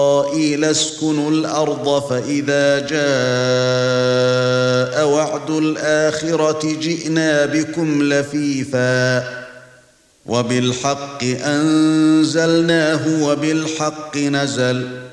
إسرائيل اسكنوا الأرض فإذا جاء وعد الآخرة جئنا بكم لفيفا وبالحق أنزلناه وبالحق نزل